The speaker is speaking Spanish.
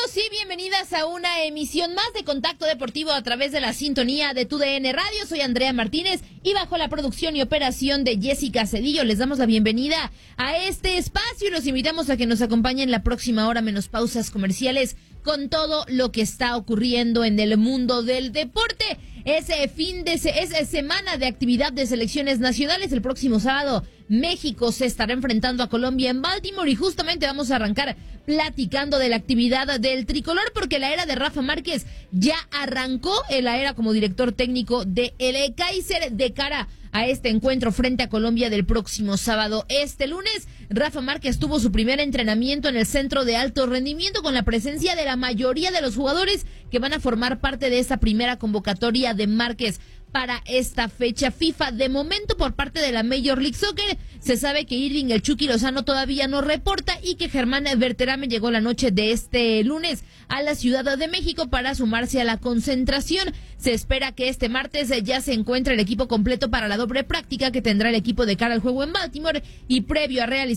y bienvenidas a una emisión más de Contacto Deportivo a través de la sintonía de TUDN Radio. Soy Andrea Martínez y bajo la producción y operación de Jessica Cedillo les damos la bienvenida a este espacio y los invitamos a que nos acompañen la próxima hora menos pausas comerciales con todo lo que está ocurriendo en el mundo del deporte. Es semana de actividad de selecciones nacionales. El próximo sábado México se estará enfrentando a Colombia en Baltimore y justamente vamos a arrancar platicando de la actividad del tricolor porque la era de Rafa Márquez ya arrancó, la era como director técnico de el Kaiser de cara a este encuentro frente a Colombia del próximo sábado. Este lunes, Rafa Márquez tuvo su primer entrenamiento en el centro de alto rendimiento con la presencia de la mayoría de los jugadores que van a formar parte de esta primera convocatoria de Márquez para esta fecha FIFA. De momento, por parte de la Major League Soccer, se sabe que Irving el Chucky Lozano todavía no reporta y que Germán Berterame llegó la noche de este lunes a la Ciudad de México para sumarse a la concentración. Se espera que este martes ya se encuentre el equipo completo para la doble práctica que tendrá el equipo de cara al juego en Baltimore y previo a realizar